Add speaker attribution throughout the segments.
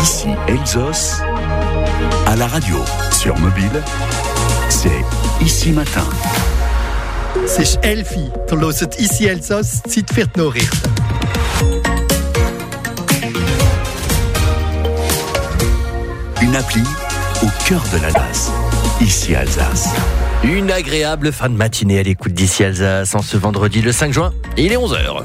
Speaker 1: Ici Elsos, à la radio, sur mobile, c'est Ici Matin.
Speaker 2: C'est Elfie, du hörst Ici Elsos, Zeit für die Nachrichten.
Speaker 1: Une appli au cœur de l'Alsace, Ici Alsace.
Speaker 3: Une agréable fin de matinée à l'écoute d'Ici Alsace en ce vendredi le 5 juin, il est 11h.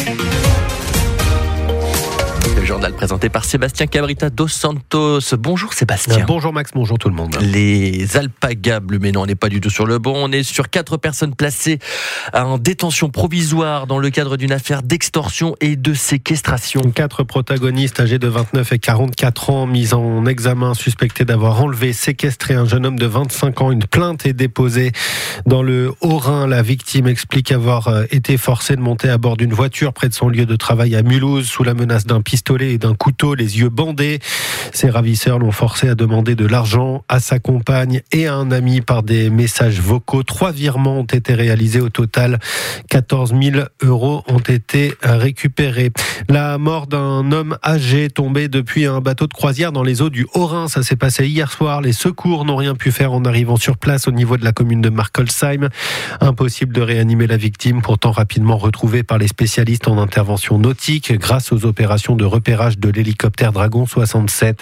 Speaker 3: Le journal présenté par Sébastien Cabrita dos Santos. Bonjour Sébastien.
Speaker 4: Bonjour Max, bonjour tout le monde.
Speaker 3: Les alpagas bleus, mais non, on n'est pas du tout sur le bon. On est sur 4 personnes placées en détention provisoire dans le cadre d'une affaire d'extorsion et de séquestration.
Speaker 4: 4 protagonistes âgés de 29 et 44 ans mis en examen, suspectés d'avoir enlevé, séquestré un jeune homme de 25 ans. Une plainte est déposée dans le Haut-Rhin. La victime explique avoir été forcée de monter à bord d'une voiture près de son lieu de travail à Mulhouse sous la menace d'un pistolet et d'un couteau, les yeux bandés. Ses ravisseurs l'ont forcé à demander de l'argent à sa compagne et à un ami par des messages vocaux. 3 virements ont été réalisés. Au total, 14 000 € ont été récupérés. La mort d'un homme âgé tombé depuis un bateau de croisière dans les eaux du Haut-Rhin. Ça s'est passé hier soir. Les secours n'ont rien pu faire en arrivant sur place au niveau de la commune de Markolsheim. Impossible de réanimer la victime, pourtant rapidement retrouvée par les spécialistes en intervention nautique grâce aux opérations de repérage de l'hélicoptère Dragon 67.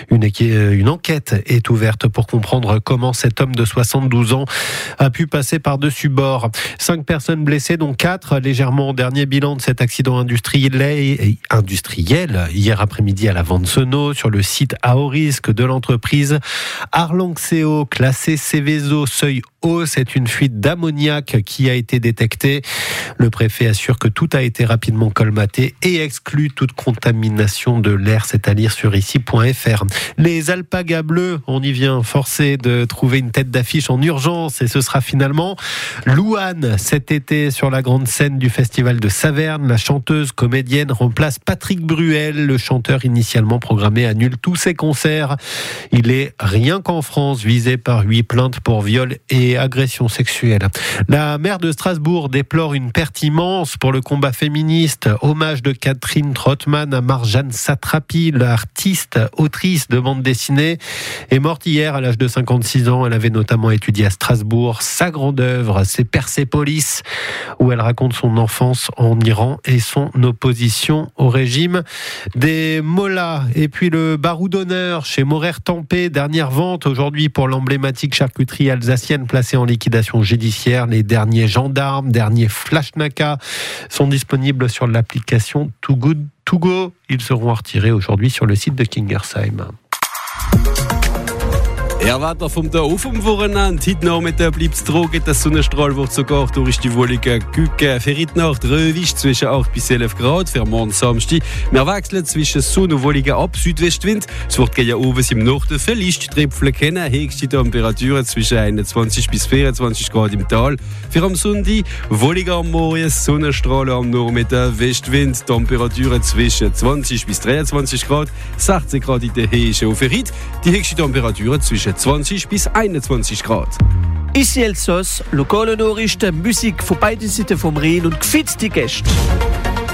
Speaker 4: Une enquête est ouverte pour comprendre comment cet homme de 72 ans a pu passer par-dessus bord. 5 personnes blessées, dont 4 légèrement. Dernier bilan de cet accident industriel hier après-midi à la Vente-Senot, sur le site à haut risque de l'entreprise Arlanxeo, classé Céveso seuil haut. C'est une fuite d'ammoniac qui a été détectée. Le préfet assure que tout a été rapidement colmaté et exclut toute contamination de l'air. C'est à lire sur ici.fr. Les alpagas bleus, on y vient, forcé de trouver une tête d'affiche en urgence, et ce sera finalement Louane cet été sur la grande scène du festival de Saverne. La chanteuse comédienne remplace Patrick Bruel. Le chanteur initialement programmé annule tous ses concerts. Il est rien qu'en France visé par 8 plaintes pour viol et agression sexuelle. La maire de Strasbourg déplore une perte immense pour le combat féministe. Hommage de Catherine Trottmann à Marjane Satrapi, l'artiste, autrice de bande dessinée, est morte hier à l'âge de 56 ans. Elle avait notamment étudié à Strasbourg. Sa grande œuvre, c'est Persépolis, où elle raconte son enfance en Iran et son opposition au régime des Mollahs. Et puis le barou d'honneur chez Maurer Tempé, dernière vente aujourd'hui pour l'emblématique charcuterie alsacienne placée en liquidation judiciaire. Les derniers gendarmes, derniers Flashnaka sont disponibles sur l'application Too Good To Go. Ils seront retirés aujourd'hui sur le site de Kingersheim.
Speaker 5: Wetter vom da auf dem Wochenende. Heute Nachmittag bleibt es trocken, der Sonnenstrahl wird sogar durch die wollige Küke. Für heute Nacht röwisch zwischen 8 bis 11 Grad. Für morgen Samstag wir wechseln zwischen Sonne und wollige ab, Südwestwind. Es wird gehen oben im Norden vielleicht Tröpfchen kennen. Höchste Temperaturen zwischen 21 bis 24 Grad im Tal. Für am Sonntag wollige am Morgen, Sonnenstrahlen am Nachmittag, Westwind, Temperaturen zwischen 20 bis 23 Grad, 16 Grad in der Höhe. Und für heute die höchste Temperaturen zwischen 20 bis 21 Grad.
Speaker 6: Ici Elsos, lokale Nachrichten, Musik von beiden Seiten vom Rhein und gefitzte Gäste.